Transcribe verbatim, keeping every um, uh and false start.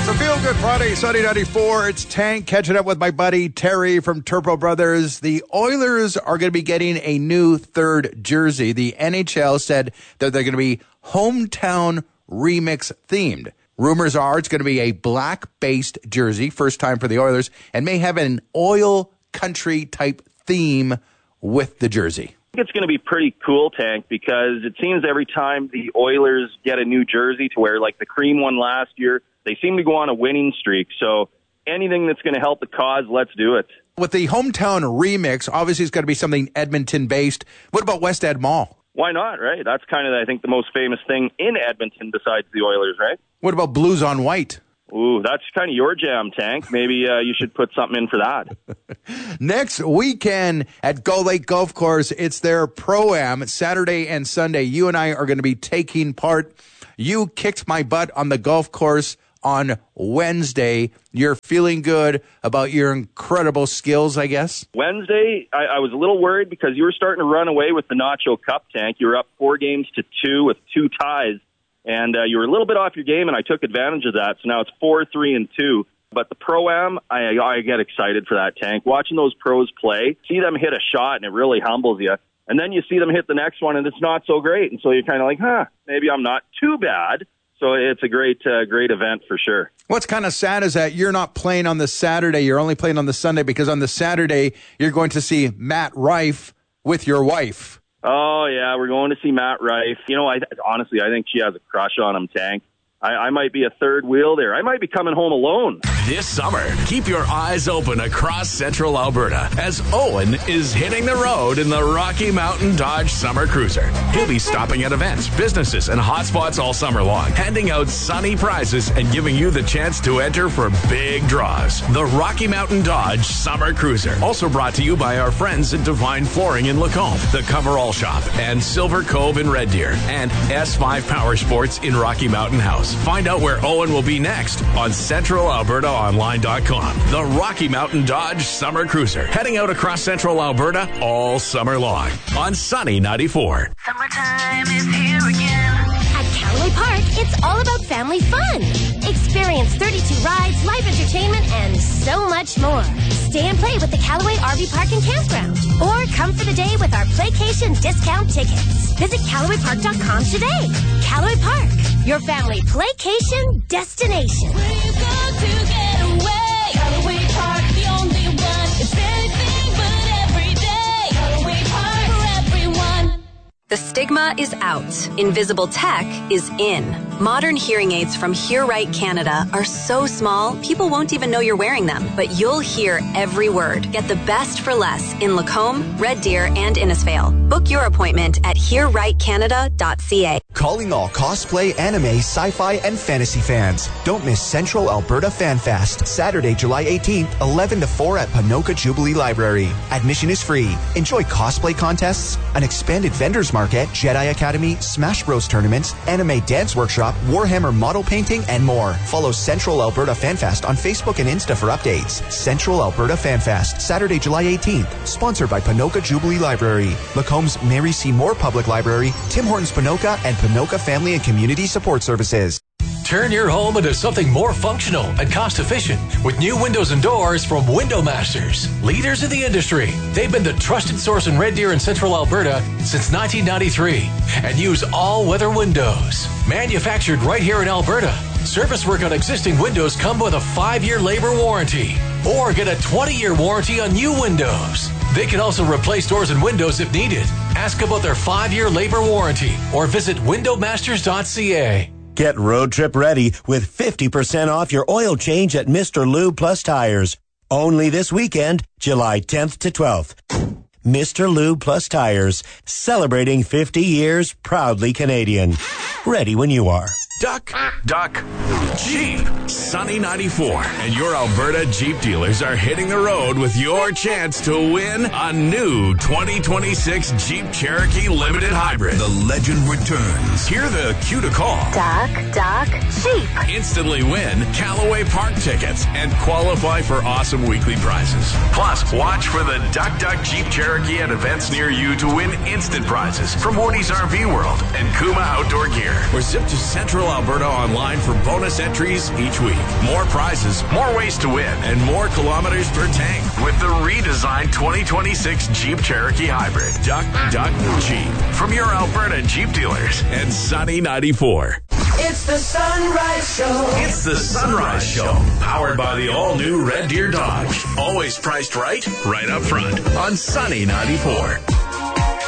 It's a Feel Good Friday, Sunny ninety-four. It's Tank catching up with my buddy Terry from Turbo Brothers. The Oilers are going to be getting a new third jersey. The N H L said that they're going to be hometown remix themed. Rumors are it's going to be a black-based jersey, first time for the Oilers, and may have an oil country type theme with the jersey. I think it's going to be pretty cool, Tank, because it seems every time the Oilers get a new jersey to wear, like the cream one last year, they seem to go on a winning streak. So anything that's going to help the cause, let's do it. With the hometown remix, obviously it's got to be something Edmonton-based. What about West Ed Mall? Why not, right? That's kind of, I think, the most famous thing in Edmonton besides the Oilers, right? What about Blues on White? Ooh, that's kind of your jam, Tank. Maybe uh, you should put something in for that. Next weekend at Gull Lake Golf Course, it's their Pro-Am, Saturday and Sunday. You and I are going to be taking part. You kicked my butt on the golf course on Wednesday. You're feeling good about your incredible skills, I guess? Wednesday, I, I was a little worried because you were starting to run away with the Nacho Cup, Tank. You were up four games to two with two ties. And uh, you were a little bit off your game, and I took advantage of that. So now it's four, three, and two. But the Pro-Am, I, I get excited for that, Tank. Watching those pros play, see them hit a shot, and it really humbles you. And then you see them hit the next one, and it's not so great. And so you're kind of like, huh, maybe I'm not too bad. So it's a great, uh, great event for sure. What's kind of sad is that you're not playing on the Saturday. You're only playing on the Sunday because on the Saturday, you're going to see Matt Rife with your wife. Oh, yeah, we're going to see Matt Rife. You know, I honestly, I think she has a crush on him, Tank. I, I might be a third wheel there. I might be coming home alone. This summer, keep your eyes open across central Alberta as Owen is hitting the road in the Rocky Mountain Dodge Summer Cruiser. He'll be stopping at events, businesses, and hotspots all summer long, handing out sunny prizes and giving you the chance to enter for big draws. The Rocky Mountain Dodge Summer Cruiser. Also brought to you by our friends at Divine Flooring in Lacombe, the Coverall Shop, and Silver Cove in Red Deer, and S five Power Sports in Rocky Mountain House. Find out where Owen will be next on central alberta online dot com. The Rocky Mountain Dodge Summer Cruiser, heading out across central Alberta all summer long on Sunny ninety-four. Summertime is here again. At Callaway Park, it's all about family fun. Experience thirty-two rides, live entertainment, and so much more. Stay and play with the Callaway R V Park and Campground. Or come for the day with our Playcation discount tickets. Visit Callaway Park dot com today. Callaway Park, your family playcation destination. Where you go to get away. Callaway Park, the only one. It's anything but every day. Callaway Park for everyone. The stigma is out. Invisible tech is in. Modern hearing aids from Hear Right Canada are so small, people won't even know you're wearing them. But you'll hear every word. Get the best for less in Lacombe, Red Deer, and Innisfail. Book your appointment at hear right canada dot c a. Calling all cosplay, anime, sci-fi, and fantasy fans. Don't miss Central Alberta Fan Fest, Saturday, July eighteenth, eleven to four at Ponoka Jubilee Library. Admission is free. Enjoy cosplay contests, an expanded vendors market, Jedi Academy, Smash Bros tournaments, anime dance workshop, Warhammer model painting, and more. Follow Central Alberta Fan Fest on Facebook and Insta for updates. Central Alberta Fan Fest, Saturday, July eighteenth. Sponsored by Ponoka Jubilee Library, Lacombe's Mary C. Moore Public Library, Tim Hortons Ponoka, and Ponoka Family and Community Support Services. Turn your home into something more functional and cost-efficient with new windows and doors from Window Masters. Leaders in the industry, they've been the trusted source in Red Deer and Central Alberta since nineteen ninety-three and use all-weather windows. Manufactured right here in Alberta, service work on existing windows come with a five-year labor warranty or get a twenty-year warranty on new windows. They can also replace doors and windows if needed. Ask about their five-year labor warranty or visit window masters dot c a. Get road trip ready with fifty percent off your oil change at Mister Lube Plus Tires. Only this weekend, July tenth to twelfth. Mister Lube Plus Tires, celebrating fifty years, proudly Canadian. Ready when you are. Duck, duck, Jeep. Sunny ninety-four and your Alberta Jeep dealers are hitting the road with your chance to win a new twenty twenty-six Jeep Cherokee Limited Hybrid. The legend returns. Hear the cue to call. Duck, duck, sheep. instantly win Callaway Park tickets and qualify for awesome weekly prizes. Plus, watch for the Duck Duck Jeep Cherokee at events near you to win instant prizes from Woody's R V World and Kuma Outdoor Gear. Or zip to Central Alberta online for bonus entries each week. More prizes, more ways to win, and more kilometers per tank with the redesigned twenty twenty-six Jeep Cherokee Hybrid. Duck Duck Jeep from your Alberta Jeep dealers and Sunny ninety-four. It's the Sunrise Show. It's the Sunrise Show, powered by the all-new Red Deer Dodge. Always priced right, right up front on Sunny ninety-four.